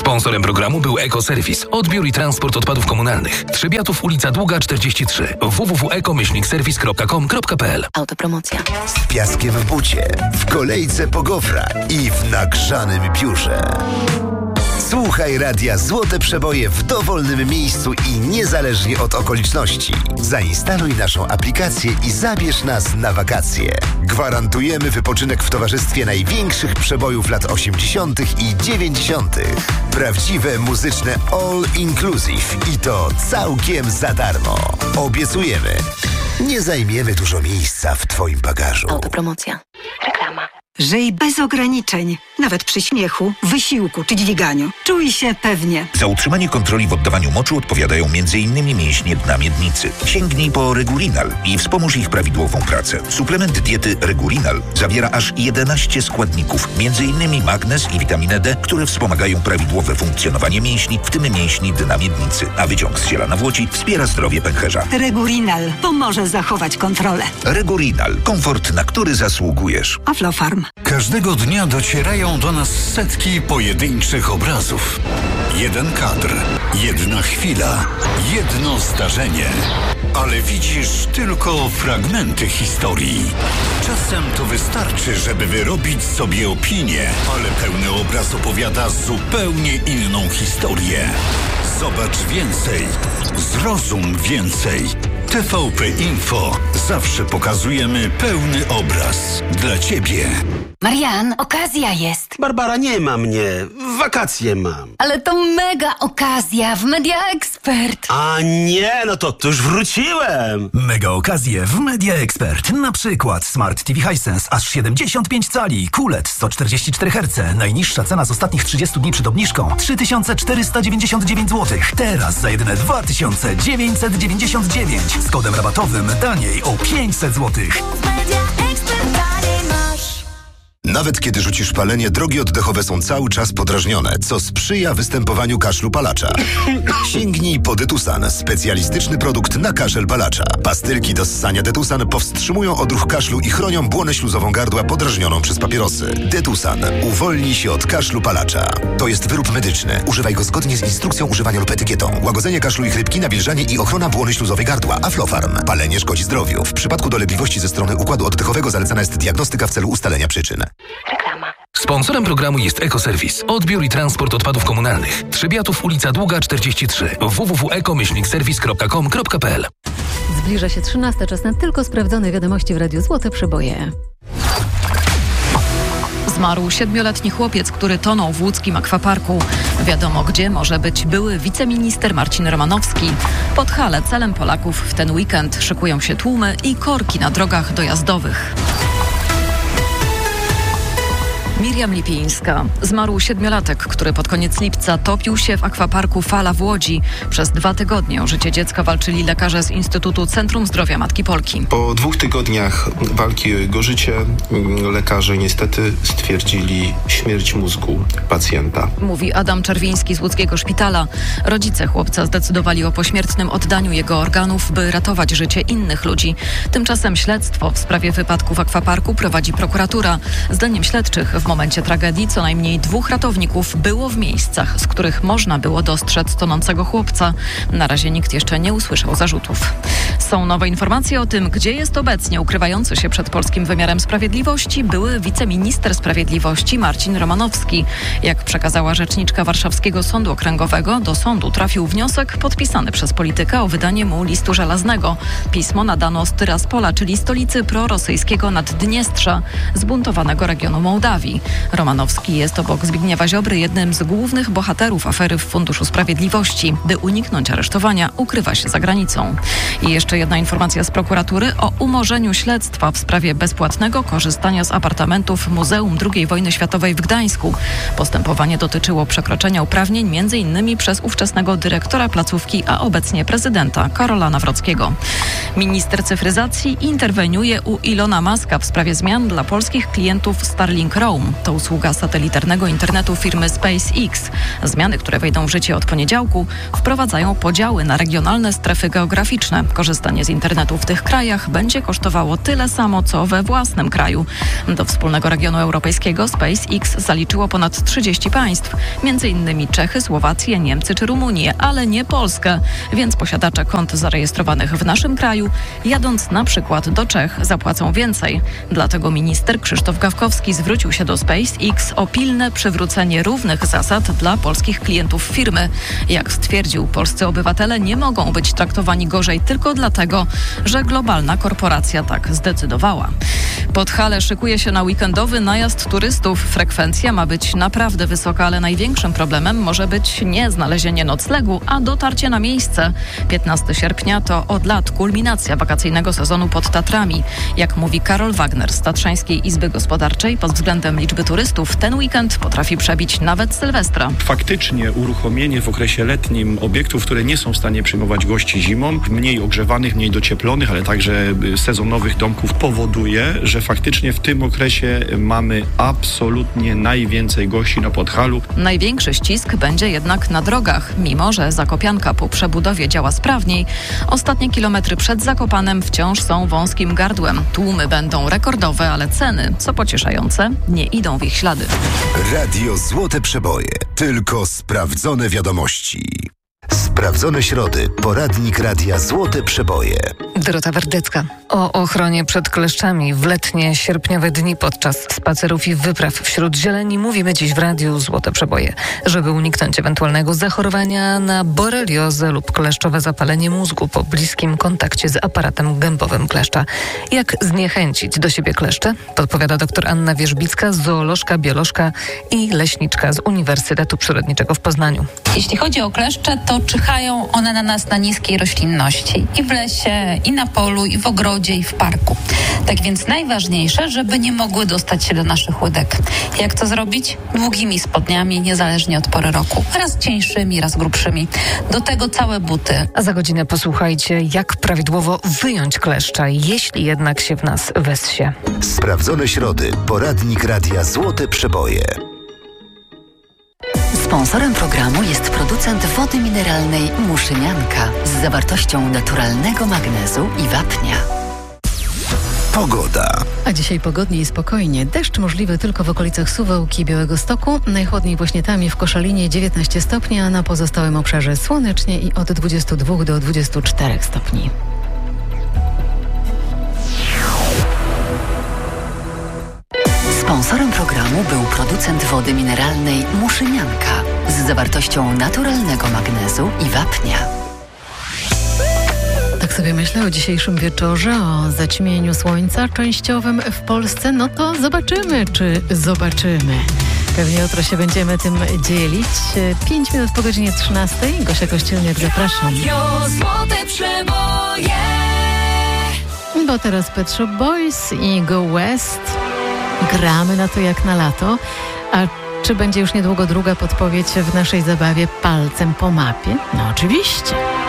Sponsorem programu był Ekoserwis. Odbiór i transport odpadów komunalnych. Trzebiatów, ulica Długa 43. www.eko-serwis.com.pl. Autopromocja. Z piaskiem w bucie, w kolejce po gofra i w nagrzanym biurze. Słuchaj radia Złote Przeboje w dowolnym miejscu i niezależnie od okoliczności. Zainstaluj naszą aplikację i zabierz nas na wakacje. Gwarantujemy wypoczynek w towarzystwie największych przebojów lat 80. i 90. Prawdziwe muzyczne all inclusive i to całkiem za darmo. Obiecujemy, nie zajmiemy dużo miejsca w Twoim bagażu. Autopromocja. Reklama. Żyj bez ograniczeń, nawet przy śmiechu, wysiłku czy dźwiganiu. Czuj się pewnie. Za utrzymanie kontroli w oddawaniu moczu odpowiadają m.in. mięśnie dna miednicy. Sięgnij po Regurinal i wspomóż ich prawidłową pracę. Suplement diety Regurinal zawiera aż 11 składników, m.in. magnez i witaminę D, które wspomagają prawidłowe funkcjonowanie mięśni, w tym mięśni dna miednicy. A wyciąg z ziela nawłoci wspiera zdrowie pęcherza. Regurinal pomoże zachować kontrolę. Regurinal. Komfort, na który zasługujesz. Aflofarm. Każdego dnia docierają do nas setki pojedynczych obrazów. Jeden kadr, jedna chwila, jedno zdarzenie. Ale widzisz tylko fragmenty historii. Czasem to wystarczy, żeby wyrobić sobie opinię, ale pełny obraz opowiada zupełnie inną historię. Zobacz więcej, zrozum więcej. TVP Info. Zawsze pokazujemy pełny obraz. Dla Ciebie. Marian, okazja jest. Barbara, nie ma mnie. Wakacje mam. Ale to mega okazja w Media Expert. A nie, no to już wróciłem. Mega okazje w Media Expert. Na przykład Smart TV Hisense aż 75 cali, QLED 144 Hz. Najniższa cena z ostatnich 30 dni przed obniżką 3499 zł. Teraz za jedyne 2999. Z kodem rabatowym taniej o 500 zł. Nawet kiedy rzucisz palenie, drogi oddechowe są cały czas podrażnione, co sprzyja występowaniu kaszlu palacza. Sięgnij po Detusan, specjalistyczny produkt na kaszel palacza. Pastylki do ssania Detusan powstrzymują odruch kaszlu i chronią błonę śluzową gardła podrażnioną przez papierosy. Detusan uwolni się od kaszlu palacza. To jest wyrób medyczny. Używaj go zgodnie z instrukcją używania lub etykietą. Łagodzenie kaszlu i chrypki, nawilżanie i ochrona błony śluzowej gardła. Aflofarm. Palenie szkodzi zdrowiu. W przypadku dolegliwości ze strony układu oddechowego zalecana jest diagnostyka w celu ustalenia przyczyn. Reklama. Sponsorem programu jest Ekoserwis. Odbiór i transport odpadów komunalnych. Trzebiatów, ulica Długa 43. www.eko-serwis.com.pl. Zbliża się 13. Czas na tylko sprawdzone wiadomości w Radiu Złote Przeboje. Zmarł 7-letni chłopiec, który tonął w łódzkim akwaparku. Wiadomo, gdzie może być były wiceminister Marcin Romanowski. Pod Hale celem Polaków w ten weekend szykują się tłumy i korki na drogach dojazdowych. Miriam Lipińska. Zmarł 7-latek, który pod koniec lipca topił się w akwaparku Fala w Łodzi. Przez 2 tygodnie o życie dziecka walczyli lekarze z Instytutu Centrum Zdrowia Matki Polki. Po 2 tygodniach walki o jego życie lekarze niestety stwierdzili śmierć mózgu pacjenta. Mówi Adam Czerwiński z łódzkiego szpitala. Rodzice chłopca zdecydowali o pośmiertnym oddaniu jego organów, by ratować życie innych ludzi. Tymczasem śledztwo w sprawie wypadku w akwaparku prowadzi prokuratura. Zdaniem śledczych w momencie tragedii co najmniej 2 ratowników było w miejscach, z których można było dostrzec tonącego chłopca. Na razie nikt jeszcze nie usłyszał zarzutów. Są nowe informacje o tym, gdzie jest obecnie ukrywający się przed polskim wymiarem sprawiedliwości były wiceminister sprawiedliwości Marcin Romanowski. Jak przekazała rzeczniczka Warszawskiego Sądu Okręgowego, do sądu trafił wniosek podpisany przez polityka o wydanie mu listu żelaznego. Pismo nadano z Tyraspola, czyli stolicy prorosyjskiego Naddniestrza, zbuntowanego regionu Mołdawii. Romanowski jest obok Zbigniewa Ziobry jednym z głównych bohaterów afery w Funduszu Sprawiedliwości. By uniknąć aresztowania, ukrywa się za granicą. I jeszcze jedna informacja z prokuratury o umorzeniu śledztwa w sprawie bezpłatnego korzystania z apartamentów Muzeum II Wojny Światowej w Gdańsku. Postępowanie dotyczyło przekroczenia uprawnień m.in. przez ówczesnego dyrektora placówki, a obecnie prezydenta Karola Nawrockiego. Minister cyfryzacji interweniuje u Ilona Muska w sprawie zmian dla polskich klientów Starlink Roam. Home. To usługa satelitarnego internetu firmy SpaceX. Zmiany, które wejdą w życie od poniedziałku, wprowadzają podziały na regionalne strefy geograficzne. Korzystanie z internetu w tych krajach będzie kosztowało tyle samo, co we własnym kraju. Do wspólnego regionu europejskiego SpaceX zaliczyło ponad 30 państw, m.in. Czechy, Słowację, Niemcy czy Rumunię, ale nie Polskę. Więc posiadacze kont zarejestrowanych w naszym kraju, jadąc na przykład do Czech, zapłacą więcej. Dlatego minister Krzysztof Gawkowski zwrócił się do SpaceX o pilne przywrócenie równych zasad dla polskich klientów firmy. Jak stwierdził, polscy obywatele nie mogą być traktowani gorzej tylko dlatego, że globalna korporacja tak zdecydowała. Podhale szykuje się na weekendowy najazd turystów. Frekwencja ma być naprawdę wysoka, ale największym problemem może być nie znalezienie noclegu, a dotarcie na miejsce. 15 sierpnia to od lat kulminacja wakacyjnego sezonu pod Tatrami. Jak mówi Karol Wagner z Tatrzańskiej Izby Gospodarczej, pod względem liczby turystów ten weekend potrafi przebić nawet Sylwestra. Faktycznie uruchomienie w okresie letnim obiektów, które nie są w stanie przyjmować gości zimą, mniej ogrzewanych, mniej docieplonych, ale także sezonowych domków powoduje, że faktycznie w tym okresie mamy absolutnie najwięcej gości na Podhalu. Największy ścisk będzie jednak na drogach. Mimo że Zakopianka po przebudowie działa sprawniej, ostatnie kilometry przed Zakopanem wciąż są wąskim gardłem. Tłumy będą rekordowe, ale ceny, co pocieszające, nie idą w ich ślady. Radio Złote Przeboje. Tylko sprawdzone wiadomości. Sprawdzone środy. Poradnik Radia Złote Przeboje. Dorota Wardecka. O ochronie przed kleszczami w letnie, sierpniowe dni podczas spacerów i wypraw wśród zieleni mówimy dziś w Radiu Złote Przeboje. Żeby uniknąć ewentualnego zachorowania na boreliozę lub kleszczowe zapalenie mózgu po bliskim kontakcie z aparatem gębowym kleszcza. Jak zniechęcić do siebie kleszcze? Podpowiada dr Anna Wierzbicka, zoolożka, biolożka i leśniczka z Uniwersytetu Przyrodniczego w Poznaniu. Jeśli chodzi o kleszcze, to czyhają one na nas na niskiej roślinności. I w lesie, i na polu, i w ogrodzie, i w parku. Tak więc najważniejsze, żeby nie mogły dostać się do naszych łydek. Jak to zrobić? Długimi spodniami, niezależnie od pory roku. Raz cieńszymi, raz grubszymi. Do tego całe buty. A za godzinę posłuchajcie, jak prawidłowo wyjąć kleszcza, jeśli jednak się w nas wessie. Sprawdzone środy. Poradnik Radia Złote Przeboje. Sponsorem programu jest producent wody mineralnej Muszynianka z zawartością naturalnego magnezu i wapnia. Pogoda. A dzisiaj pogodnie i spokojnie. Deszcz możliwy tylko w okolicach Suwałki i Białegostoku. Najchłodniej właśnie tam i w Koszalinie 19 stopni, a na pozostałym obszarze słonecznie i od 22 do 24 stopni. Sponsorem programu był producent wody mineralnej Muszynianka z zawartością naturalnego magnezu i wapnia. Tak sobie myślę o dzisiejszym wieczorze, o zaćmieniu słońca częściowym w Polsce. No to zobaczymy, czy zobaczymy. Pewnie jutro się będziemy tym dzielić. 5 minut po godzinie 13. Gosia Kościelniak, zapraszam. Złote Przeboje. Bo teraz Pet Shop Boys i Go West. Gramy na to jak na lato. A czy będzie już niedługo druga podpowiedź w naszej zabawie palcem po mapie? No oczywiście.